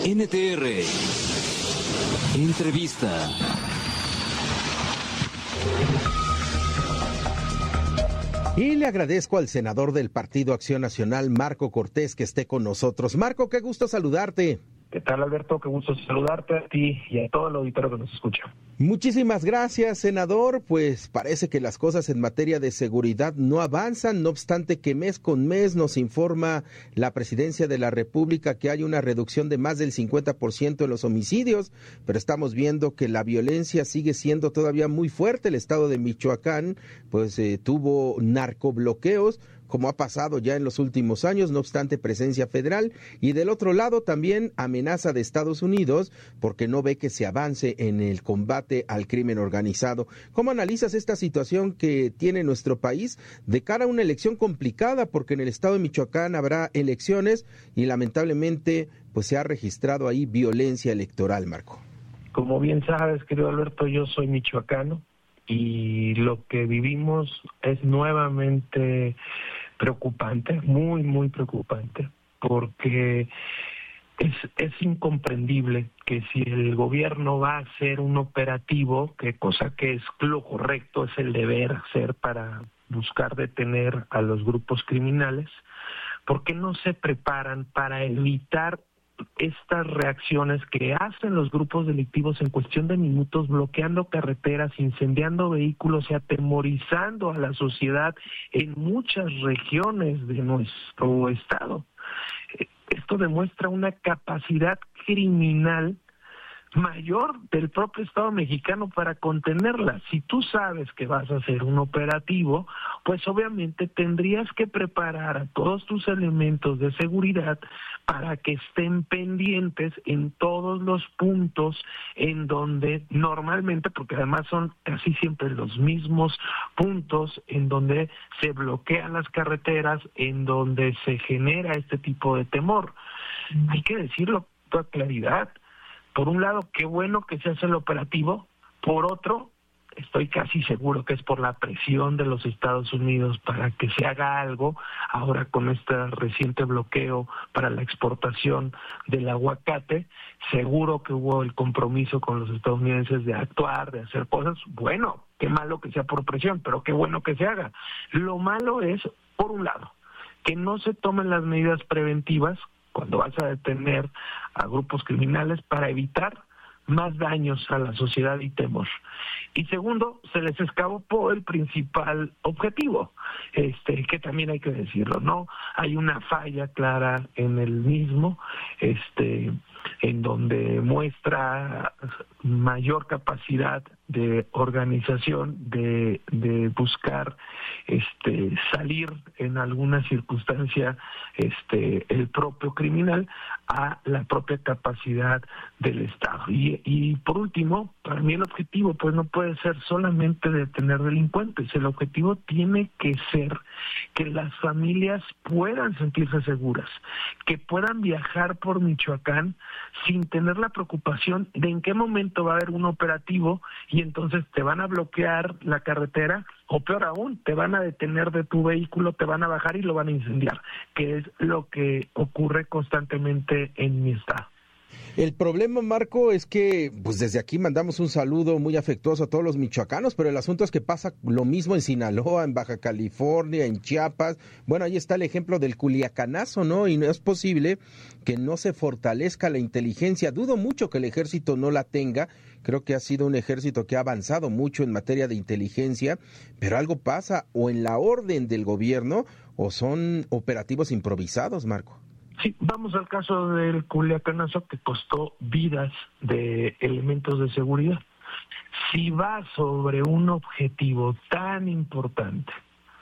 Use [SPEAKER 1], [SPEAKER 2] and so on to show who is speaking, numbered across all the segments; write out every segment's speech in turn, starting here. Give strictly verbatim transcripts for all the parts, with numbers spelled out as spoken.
[SPEAKER 1] N T R Entrevista.
[SPEAKER 2] Y le agradezco al senador del Partido Acción Nacional, Marco Cortés, que esté con nosotros. Marco, qué gusto saludarte.
[SPEAKER 3] ¿Qué tal, Alberto? Qué gusto saludarte a ti y a todo el auditorio que nos escucha.
[SPEAKER 2] Muchísimas gracias, senador. Pues parece que las cosas en materia de seguridad no avanzan, no obstante que mes con mes nos informa la Presidencia de la República que hay una reducción de más del cincuenta por ciento en los homicidios, pero estamos viendo que la violencia sigue siendo todavía muy fuerte. El estado de Michoacán pues eh, tuvo narcobloqueos, como ha pasado ya en los últimos años, no obstante presencia federal, y del otro lado también amenaza de Estados Unidos porque no ve que se avance en el combate al crimen organizado. ¿Cómo analizas esta situación que tiene nuestro país de cara a una elección complicada? Porque en el estado de Michoacán habrá elecciones y lamentablemente pues se ha registrado ahí violencia electoral, Marco.
[SPEAKER 3] Como bien sabes, querido Alberto, yo soy michoacano y lo que vivimos es nuevamente preocupante, muy, muy preocupante, porque es, es incomprendible que si el gobierno va a hacer un operativo, que cosa que es lo correcto, es el deber hacer para buscar detener a los grupos criminales, ¿por qué no se preparan para evitar estas reacciones que hacen los grupos delictivos en cuestión de minutos, bloqueando carreteras, incendiando vehículos y atemorizando a la sociedad en muchas regiones de nuestro estado? Esto demuestra una capacidad criminal mayor del propio Estado mexicano para contenerla. Si tú sabes que vas a hacer un operativo, pues obviamente tendrías que preparar a todos tus elementos de seguridad para que estén pendientes en todos los puntos en donde normalmente, porque además son casi siempre los mismos puntos en donde se bloquean las carreteras, en donde se genera este tipo de temor. Hay que decirlo con toda claridad. Por un lado, qué bueno que se hace el operativo. Por otro, estoy casi seguro que es por la presión de los Estados Unidos para que se haga algo ahora con este reciente bloqueo para la exportación del aguacate. Seguro que hubo el compromiso con los estadounidenses de actuar, de hacer cosas. Bueno, qué malo que sea por presión, pero qué bueno que se haga. Lo malo es, por un lado, que no se tomen las medidas preventivas cuando vas a detener a grupos criminales para evitar más daños a la sociedad y temor. Y segundo, se les escapó el principal objetivo, este, que también hay que decirlo, ¿no? Hay una falla clara en el mismo, este, en donde muestra mayor capacidad de organización, de, de buscar este, salir en alguna circunstancia este, el propio criminal a la propia capacidad del Estado. Y, y por último, para mí el objetivo pues no puede ser solamente detener delincuentes, el objetivo tiene que ser que las familias puedan sentirse seguras, que puedan viajar por Michoacán sin tener la preocupación de en qué momento va a haber un operativo y entonces te van a bloquear la carretera o peor aún, te van a detener de tu vehículo, te van a bajar y lo van a incendiar, que es lo que ocurre constantemente en mi estado.
[SPEAKER 2] El problema, Marco, es que pues desde aquí mandamos un saludo muy afectuoso a todos los michoacanos, pero el asunto es que pasa lo mismo en Sinaloa, en Baja California, en Chiapas. Bueno, ahí está el ejemplo del Culiacanazo, ¿no? Y no es posible que no se fortalezca la inteligencia. Dudo mucho que el ejército no la tenga. Creo que ha sido un ejército que ha avanzado mucho en materia de inteligencia, pero algo pasa o en la orden del gobierno o son operativos improvisados, Marco.
[SPEAKER 3] Sí, vamos al caso del Culiacanazo que costó vidas de elementos de seguridad. Si va sobre un objetivo tan importante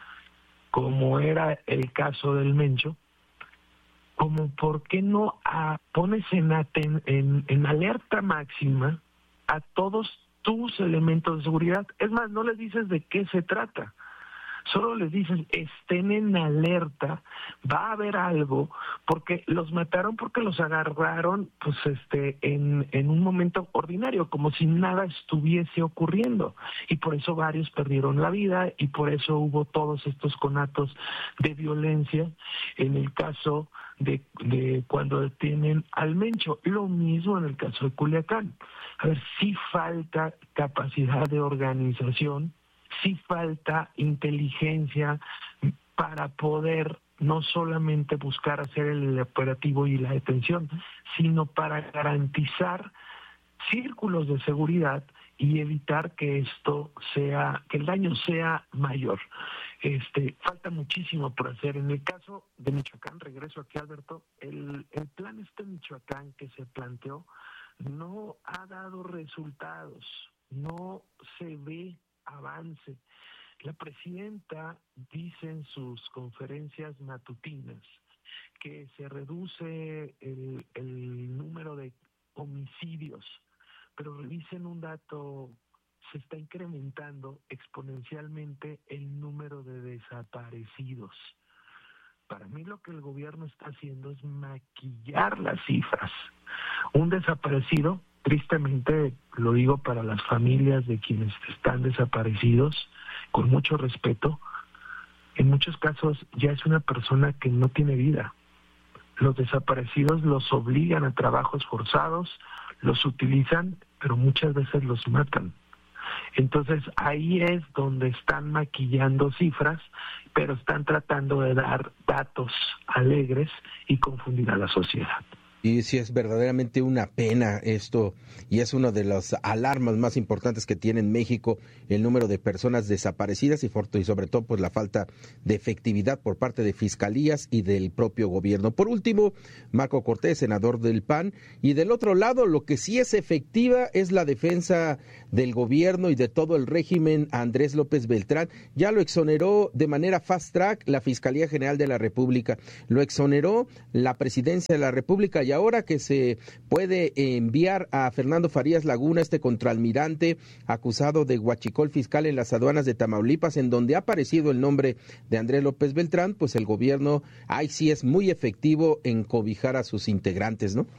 [SPEAKER 3] como era el caso del Mencho, como por qué no a, pones en, aten, en, en alerta máxima a todos tus elementos de seguridad. Es más, no les dices de qué se trata. Solo les dices, estén en alerta, va a haber algo, porque los mataron, porque los agarraron pues este en, en un momento ordinario, como si nada estuviese ocurriendo. Y por eso varios perdieron la vida y por eso hubo todos estos conatos de violencia. En el caso de, de cuando detienen al Mencho. Lo mismo en el caso de Culiacán. A ver, sí falta capacidad de organización, sí falta inteligencia para poder no solamente buscar hacer el operativo y la detención, sino para garantizar círculos de seguridad y evitar que esto sea, que el daño sea mayor. Este, falta muchísimo por hacer. En el caso de Michoacán, regreso aquí, Alberto, el, el plan este Michoacán que se planteó no ha dado resultados, no se ve avance. La presidenta dice en sus conferencias matutinas que se reduce el, el número de homicidios, pero revisen un dato, se está incrementando exponencialmente el número de desaparecidos. Para mí lo que el gobierno está haciendo es maquillar las cifras. Un desaparecido, tristemente lo digo para las familias de quienes están desaparecidos, con mucho respeto, en muchos casos ya es una persona que no tiene vida. Los desaparecidos los obligan a trabajos forzados, los utilizan, pero muchas veces los matan. Entonces ahí es donde están maquillando cifras, pero están tratando de dar datos alegres y confundir a la sociedad.
[SPEAKER 2] Y sí, es verdaderamente una pena esto, y es una de las alarmas más importantes que tiene en México, el número de personas desaparecidas y, y sobre todo pues la falta de efectividad por parte de fiscalías y del propio gobierno. Por último, Marco Cortés, senador del P A N, y del otro lado, lo que sí es efectiva es la defensa del gobierno y de todo el régimen a Andrés López Beltrán. Ya lo exoneró de manera fast track la Fiscalía General de la República, lo exoneró la Presidencia de la República, y ahora que se puede enviar a Fernando Farías Laguna, este contraalmirante acusado de huachicol fiscal en las aduanas de Tamaulipas, en donde ha aparecido el nombre de Andrés López Beltrán, pues el gobierno ahí sí es muy efectivo en cobijar a sus integrantes, ¿no?